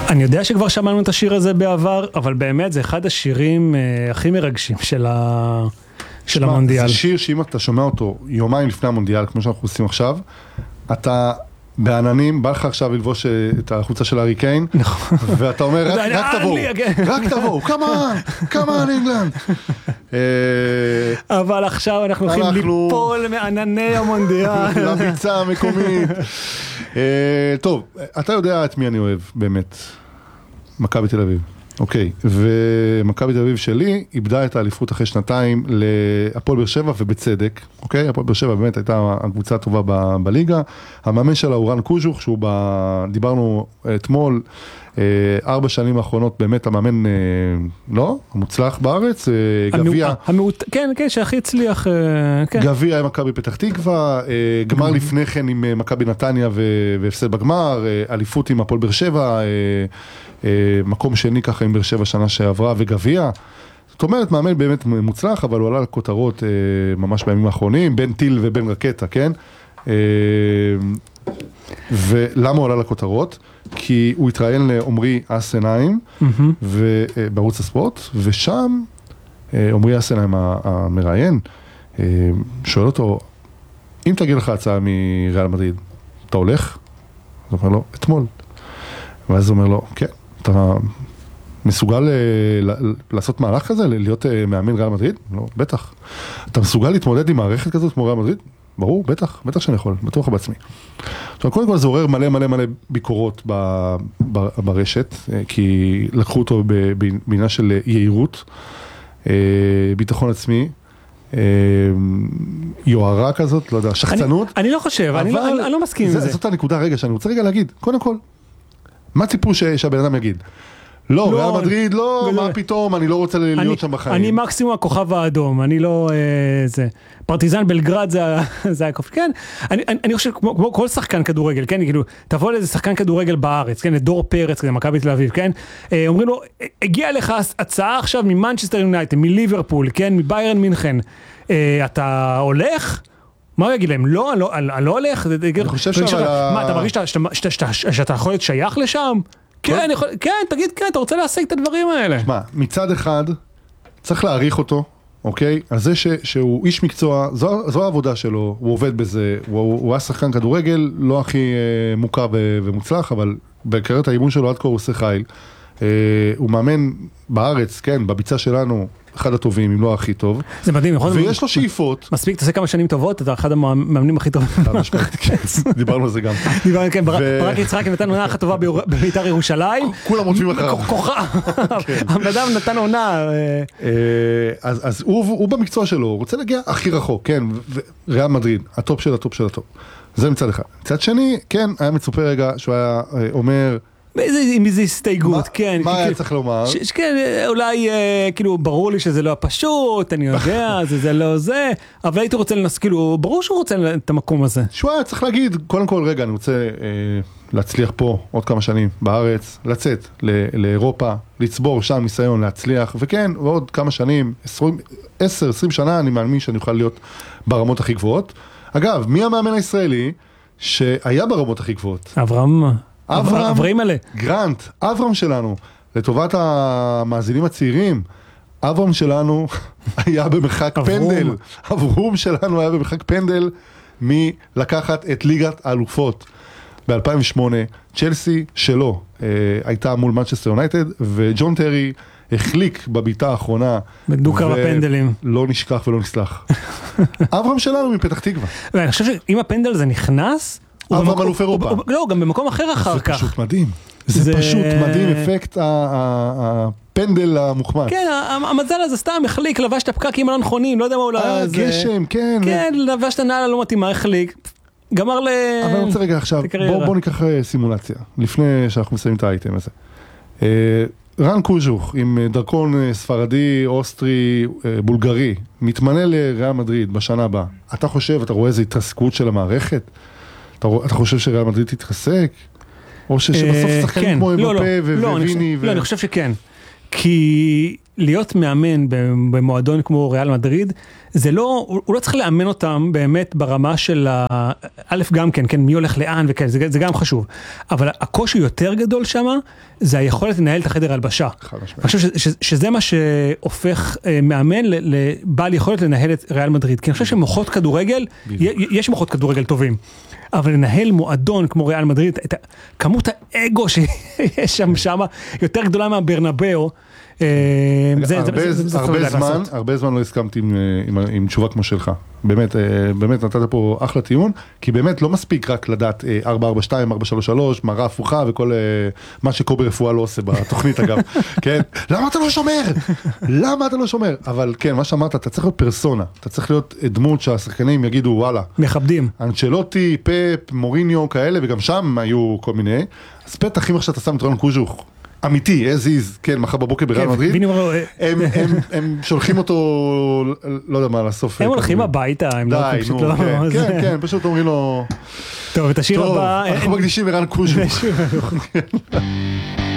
אני יודע שכבר שמענו את השיר הזה בעבר, אבל באמת זה אחד השירים הכי מרגשים של המונדיאל. זה שיר שאם אתה שומע אותו יומיים לפני המונדיאל, כמו שאנחנו עושים עכשיו, אתה בעננים, בא לך עכשיו ללבוש את החולצה של הארי קיין, ואתה אומר, רק תבואו, כמה אינגלנד. אבל עכשיו אנחנו הולכים ליפול מענני המונדיאל. לביצה המקומית. טוב, אתה יודע את מי אני אוהב, באמת. מכבי תל אביב. אוקיי, ומכבי תל אביב שלי איבדה את האליפות אחרי שנתיים להפועל באר שבע, ובצדק, אוקיי? הפועל באר שבע באמת הייתה הקבוצה הטובה בליגה, המאמן שלה הוא רן קוז'וך, שהוא דיברנו אתמול, 4 שנים האחרונות באמת המאמן, לא? המוצלח בארץ, גביע. כן, שהכי הצליח. גביע עם מכבי פתח תקווה, גמר לפני כן עם מכבי נתניה והפסד בגמר, אליפות עם הפועל באר שבע, מקום שני ככה עם באר שבע שנה שעברה וגביע. זאת אומרת, מאמן באמת מוצלח, אבל הוא עלה לכותרות ממש בימים האחרונים, בין טיל ובין רקטה, כן? ולמה הוא עלה לכותרות? כי הוא התראיין לעומרי אסנהיים בערוץ הספורט, ושם עומרי אסנהיים המראיין שואל אותו, אם תגיד לך הצעה מריאל מדריד, אתה הולך? הוא אומר לו, אתמול. ואז הוא אומר לו, כן, אתה מסוגל לעשות מהלך כזה, להיות מאמן ריאל מדריד? לא, בטח. אתה מסוגל להתמודד עם מערכת כזאת כמו ריאל מדריד? ברור, בטח שאני יכול, בטוח בעצמי. עכשיו, קודם כל זה עורר מלא ביקורות ברשת, כי לקחו אותו בעניין של יעירות, ביטחון עצמי, יוהרה כזאת, לא יודע, שחצנות. אני לא חושב, אני לא מסכים עם זה. זאת הנקודה, רגע, שאני רוצה רגע להגיד, קודם כל, מה ציפו שהבן אדם יגיד? לא, ריאל מדריד, לא, מה פתאום, אני לא רוצה להיות שם בחיים. אני מקסימום הכוכב האדום, אני לא, זה, פרטיזן בלגרד זה הכוכב, כן, אני חושב, כמו כל שחקן כדורגל, כן, כאילו, תבוא לאיזה שחקן כדורגל בארץ, כן, לדור פרץ, כזה, מכבי תל אביב, כן, אומרים לו, הגיע לך הצעה עכשיו ממנצ'סטר יונייטד, מליברפול, כן, מביירן מינכן, אתה הולך? מה הוא יגיד להם? לא, אני לא הולך, אני חושב מה, אתה מרגיש שאתה יכול להיות שייך לשם? כן, תגיד, כן, אתה רוצה להשיג את הדברים האלה. מה, מצד אחד, צריך להעריך אותו, אוקיי? על זה שהוא איש מקצוע, זו העבודה שלו, הוא עובד בזה, הוא היה שחקן כדורגל, לא הכי מוכר ומוצלח, אבל בקריירת האימון שלו עד כה הוא עושה חיל. הוא מאמן בארץ, כן, בביצה שלנו, אחד הטובים, אם לא הכי טוב. זה מדהים, נכון? ויש לו שאיפות. מספיק, תעשה כמה שנים טובות, אתה אחד המאמנים הכי טובים. דיברנו על זה גם. דיברנו, כן, ברק יצחק נתן עונה אחת טובה בבית"ר ירושלים. כולם עוטפים אחריו. כוחה. האדם נתן עונה. אז הוא במקצוע שלו, הוא רוצה להגיע הכי רחוק, כן, ריאל מדריד, הטופ של הטופ של הטופ. זה מצד אחד. מצד שני, כן, היה מצופה רגע שהוא היה אומר, עם איזו הסתייגות, כן. מה היה צריך לומר? כן, אולי, כאילו, ברור לי שזה לא הפשוט, אני יודע, זה לא זה, אבל הייתי רוצה לנס, כאילו, ברור שהוא רוצה את המקום הזה. שהוא היה צריך להגיד, קודם כל, רגע, אני רוצה להצליח פה עוד כמה שנים בארץ, לצאת לאירופה, לצבור שם ניסיון להצליח, וכן, ועוד כמה שנים, 10-20 שנה, אני מאמין שאני אוכל להיות ברמות הכי גבוהות. אגב, מי המאמן הישראלי שהיה ברמות הכי גבוהות? אברהם גרנט, אברהם שלנו, לטובת המאזינים הצעירים, אברהם שלנו היה במרחק פנדל, אברהם שלנו היה במרחק פנדל מלקחת את ליגת האלופות. ב-2008, צ'לסי שלו הייתה מול מנצ'סטר יונייטד, וג'ון טרי החליק בביתה האחרונה. בדוקה בפנדלים. לא נשכח ולא נסלח. אברהם שלנו מפתח תקווה. ואני חושב שאם הפנדל זה נכנס, אברהם אלוף אירופה. לא, גם במקום אחר אחר כך. זה פשוט מדהים. זה פשוט מדהים, אפקט הפנדל המוחמץ. כן, המזל הזה סתם החליק, לבש את הפקקים הלא נכונים, לא יודע מה אולי... גשם, כן. כן, לבש את הנעל הלא מתאימה, החליק. גמר אבל אני רוצה רגע עכשיו, בוא ניקח סימולציה, לפני שאנחנו מסיימים את האייטם הזה. רן קוז'וך, עם דרכון ספרדי, אוסטרי, בולגרי, מתמנה לריאל מדריד בשנה הבאה. אתה חושב, אתה רואה איזו התרסקות של המערכת? אתה חושב שריאל מדריד תתחזק? או שבסוף שחקנים כמו אמבפה וויני? לא, אני חושב שכן. כי להיות מאמן במועדון כמו ריאל מדריד, זה לא, הוא לא צריך לאמן אותם באמת ברמה של א' גם כן, מי הולך לאן וכאלה, זה גם חשוב. אבל הקושי יותר גדול שם, זה היכולת לנהל את החדר הלבשה. אני חושב שזה מה שהופך מאמן לבעל יכולת לנהל את ריאל מדריד. כי אני חושב שמוחות כדורגל, יש מוחות כדורגל טובים. אבל לנהל מועדון כמו ריאל מדריד, את כמות האגו שיש שם יותר גדולה מהברנבאו, הרבה זמן לא הסכמתי עם תשובה כמו שלך. באמת נתת פה אחלה טיעון, כי באמת לא מספיק רק לדעת 442, 433, מראה הפוכה וכל מה שקובי רפואה לא עושה בתוכנית אגב. כן, למה אתה לא שומר? למה אתה לא שומר? אבל כן, מה שאמרת, אתה צריך להיות פרסונה, אתה צריך להיות דמות שהשחקנים יגידו וואלה. מכבדים. אנצ'לוטי, פפ, מוריניו כאלה, וגם שם היו כל מיני. אז בטח אם עכשיו אתה שם את רון קוז'וך, אמיתי, as is, כן, מחר בבוקר בריאל מדריד, הם שולחים אותו, לא יודע מה, לסוף. הם הולכים הביתה, הם לא פשוט לא... כן, פשוט אומרים לו... טוב, את השיר הבא... אנחנו מקדישים לרן קוז'וך.